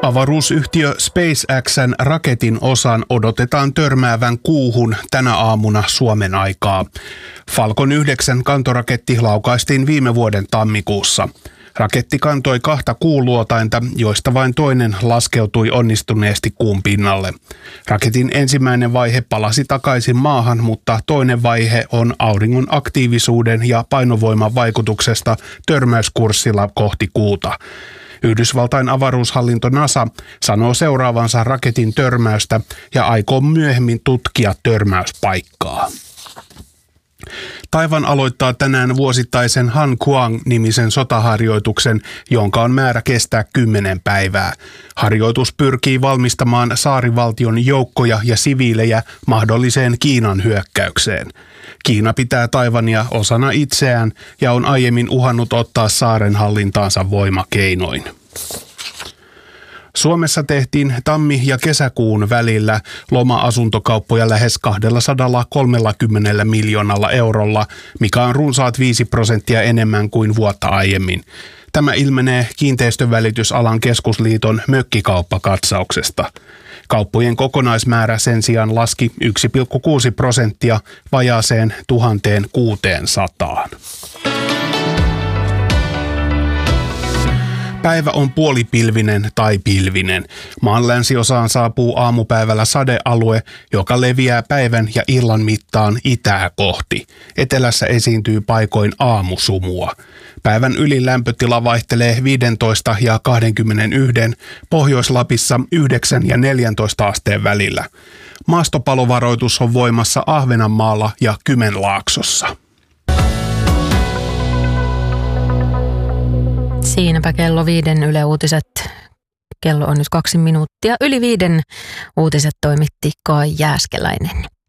Avaruusyhtiö SpaceX:n raketin osan odotetaan törmäävän kuuhun tänä aamuna Suomen aikaa. Falcon 9 kantoraketti laukaistiin viime vuoden tammikuussa. Raketti kantoi 2 kuuluotainta, joista vain toinen laskeutui onnistuneesti kuun pinnalle. Raketin ensimmäinen vaihe palasi takaisin maahan, mutta toinen vaihe on auringon aktiivisuuden ja painovoiman vaikutuksesta törmäyskurssilla kohti kuuta. Yhdysvaltain avaruushallinto NASA sanoo seuraavansa raketin törmäystä ja aikoo myöhemmin tutkia törmäyspaikkaa. Taiwan aloittaa tänään vuosittaisen Han Kuang-nimisen sotaharjoituksen, jonka on määrä kestää 10 päivää. Harjoitus pyrkii valmistamaan saarivaltion joukkoja ja siviilejä mahdolliseen Kiinan hyökkäykseen. Kiina pitää Taiwania osana itseään ja on aiemmin uhannut ottaa saaren hallintaansa voimakeinoin. Suomessa tehtiin tammi- ja kesäkuun välillä loma-asuntokauppoja lähes 230 miljoonalla eurolla, mikä on runsaat 5% enemmän kuin vuotta aiemmin. Tämä ilmenee Kiinteistönvälitysalan keskusliiton mökkikauppakatsauksesta. Kauppojen kokonaismäärä sen sijaan laski 1,6% vajaaseen 1600. Päivä on puolipilvinen tai pilvinen. Maan länsiosaan saapuu aamupäivällä sadealue, joka leviää päivän ja illan mittaan itää kohti. Etelässä esiintyy paikoin aamusumua. Päivän ylin lämpötila vaihtelee 15 ja 21, Pohjois-Lapissa 9 ja 14 asteen välillä. Maastopalovaroitus on voimassa Ahvenanmaalla ja Kymenlaaksossa. Siinäpä kello 5 Yle Uutiset. Kello on nyt 2 minuuttia yli 5. Uutiset toimitti Kai Jääskeläinen.